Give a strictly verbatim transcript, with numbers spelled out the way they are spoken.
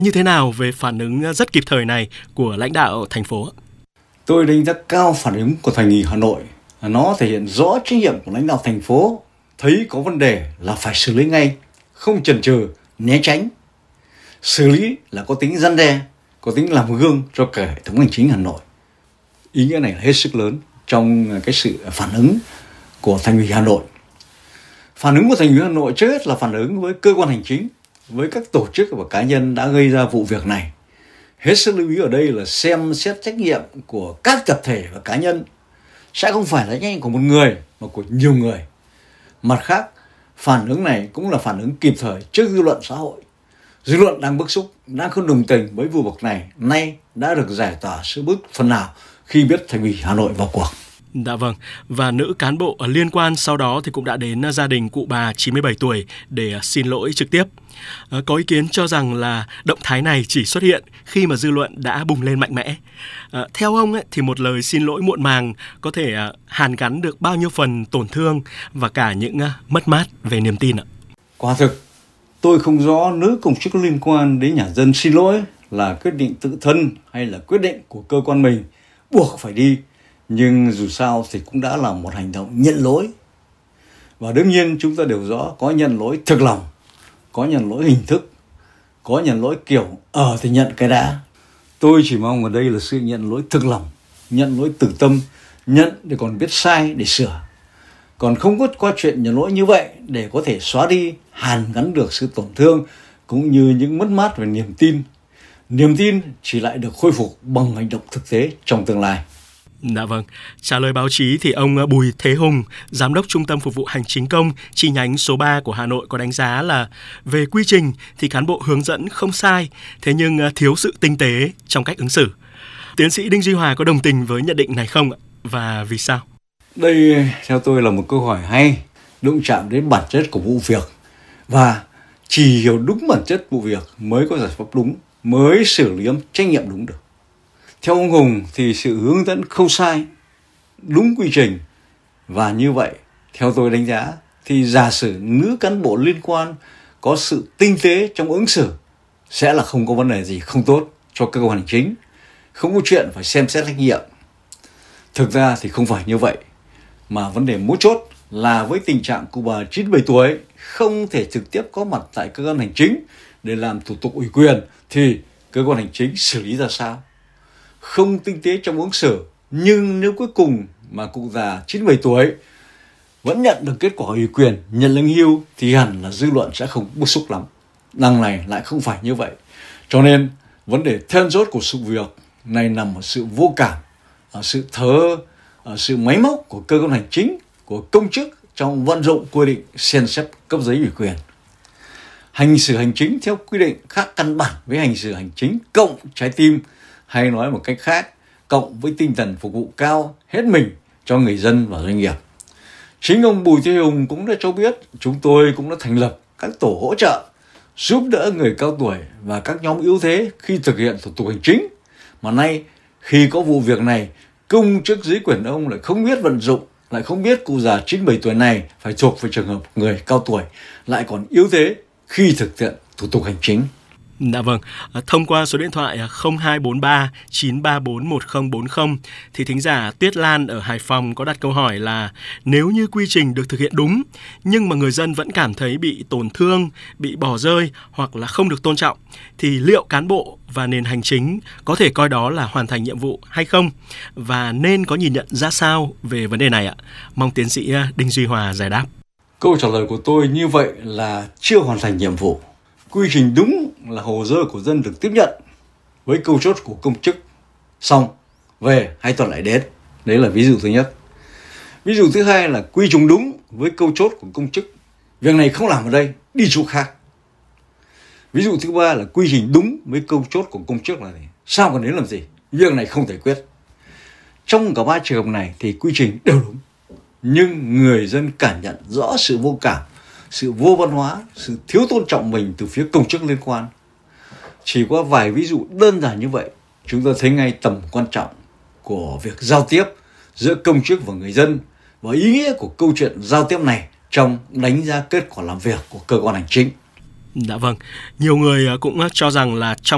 Như thế nào về phản ứng rất kịp thời này của lãnh đạo thành phố? Tôi đánh giá cao phản ứng của Thành ủy Hà Nội. Nó thể hiện rõ trách nhiệm của lãnh đạo thành phố. Thấy có vấn đề là phải xử lý ngay, không chần chừ, né tránh. Xử lý là có tính răn đe, có tính làm gương cho cả hệ thống hành chính Hà Nội. Ý nghĩa này là hết sức lớn trong cái sự phản ứng của Thành ủy Hà Nội. Phản ứng của Thành ủy Hà Nội trước hết là phản ứng với cơ quan hành chính, với các tổ chức và cá nhân đã gây ra vụ việc này. Hết sức lưu ý ở đây là xem xét trách nhiệm của các tập thể và cá nhân sẽ không phải là trách nhiệm của một người mà của nhiều người. Mặt khác, phản ứng này cũng là phản ứng kịp thời trước dư luận xã hội. Dư luận đang bức xúc, đang không đồng tình với vụ việc này, nay đã được giải tỏa sự bức phần nào khi biết Thành ủy Hà Nội vào cuộc. Dạ vâng, và nữ cán bộ liên quan sau đó thì cũng đã đến gia đình cụ bà chín mươi bảy tuổi để xin lỗi trực tiếp. Có ý kiến cho rằng là động thái này chỉ xuất hiện khi mà dư luận đã bùng lên mạnh mẽ. À, theo ông ấy, thì một lời xin lỗi muộn màng có thể à, hàn gắn được bao nhiêu phần tổn thương và cả những à, mất mát về niềm tin ạ? Quả thực, tôi không rõ nữ công chức liên quan đến nhà dân xin lỗi là quyết định tự thân hay là quyết định của cơ quan mình buộc phải đi. Nhưng dù sao thì cũng đã là một hành động nhận lỗi. Và đương nhiên chúng ta đều rõ có nhận lỗi thực lòng, có nhận lỗi hình thức, có nhận lỗi kiểu ờ thì nhận cái đã. Tôi chỉ mong ở đây là sự nhận lỗi thực lòng, nhận lỗi từ tâm, nhận để còn biết sai để sửa. Còn không có qua chuyện nhận lỗi như vậy để có thể xóa đi, hàn gắn được sự tổn thương cũng như những mất mát về niềm tin. Niềm tin chỉ lại được khôi phục bằng hành động thực tế trong tương lai. Dạ vâng, trả lời báo chí thì ông Bùi Thế Hùng, Giám đốc Trung tâm Phục vụ Hành chính công chi nhánh số ba của Hà Nội có đánh giá là về quy trình thì cán bộ hướng dẫn không sai, thế nhưng thiếu sự tinh tế trong cách ứng xử. Tiến sĩ Đinh Duy Hòa có đồng tình với nhận định này không ạ? Và vì sao? Đây theo tôi là một câu hỏi hay, đụng chạm đến bản chất của vụ việc. Và chỉ hiểu đúng bản chất vụ việc mới có giải pháp đúng, mới xử lý trách nhiệm đúng được. Theo ông Hùng thì sự hướng dẫn không sai, đúng quy trình. Và như vậy, theo tôi đánh giá, thì giả sử nữ cán bộ liên quan có sự tinh tế trong ứng xử sẽ là không có vấn đề gì không tốt cho cơ quan hành chính. Không có chuyện phải xem xét trách nhiệm. Thực ra thì không phải như vậy. Mà vấn đề mấu chốt là với tình trạng cụ bà chín mươi bảy tuổi không thể trực tiếp có mặt tại cơ quan hành chính để làm thủ tục ủy quyền thì cơ quan hành chính xử lý ra sao? Không tinh tế trong ứng xử, nhưng nếu cuối cùng mà cụ già chín mươi bảy tuổi vẫn nhận được kết quả ủy quyền, nhận lương hưu thì hẳn là dư luận sẽ không bức xúc lắm. Đằng này lại không phải như vậy. Cho nên vấn đề then chốt của sự việc này nằm ở sự vô cảm, ở sự thờ, ở sự máy móc của cơ quan hành chính, của công chức trong vận dụng quy định xem xét cấp giấy ủy quyền. Hành xử hành chính theo quy định khác căn bản với hành xử hành chính cộng trái tim, hay nói một cách khác, cộng với tinh thần phục vụ cao hết mình cho người dân và doanh nghiệp. Chính ông Bùi Thế Hùng cũng đã cho biết chúng tôi cũng đã thành lập các tổ hỗ trợ giúp đỡ người cao tuổi và các nhóm yếu thế khi thực hiện thủ tục hành chính. Mà nay khi có vụ việc này, công chức dưới quyền ông lại không biết vận dụng, lại không biết cụ già chín mươi bảy tuổi này phải thuộc về trường hợp người cao tuổi, lại còn yếu thế khi thực hiện thủ tục hành chính. Dạ vâng, thông qua số điện thoại không hai bốn ba chín ba bốn một không bốn không thì thính giả Tuyết Lan ở Hải Phòng có đặt câu hỏi là nếu như quy trình được thực hiện đúng nhưng mà người dân vẫn cảm thấy bị tổn thương, bị bỏ rơi hoặc là không được tôn trọng thì liệu cán bộ và nền hành chính có thể coi đó là hoàn thành nhiệm vụ hay không? Và nên có nhìn nhận ra sao về vấn đề này ạ? Mong tiến sĩ Đinh Duy Hòa giải đáp. Câu trả lời của tôi như vậy là chưa hoàn thành nhiệm vụ. Quy trình đúng là hồ sơ của dân được tiếp nhận với câu chốt của công chức, xong về hai tuần lại đến. Đấy là ví dụ thứ nhất. Ví dụ thứ hai là quy trình đúng với câu chốt của công chức, việc này không làm ở đây, đi chỗ khác. Ví dụ thứ ba là quy trình đúng với câu chốt của công chức là gì? Sao còn đến làm gì? Việc này không thể quyết. Trong cả ba trường hợp này thì quy trình đều đúng. Nhưng người dân cảm nhận rõ sự vô cảm, sự vô văn hóa, sự thiếu tôn trọng mình từ phía công chức liên quan. Chỉ qua vài ví dụ đơn giản như vậy, chúng ta thấy ngay tầm quan trọng của việc giao tiếp giữa công chức và người dân và ý nghĩa của câu chuyện giao tiếp này trong đánh giá kết quả làm việc của cơ quan hành chính. Dạ vâng, nhiều người cũng cho rằng là trong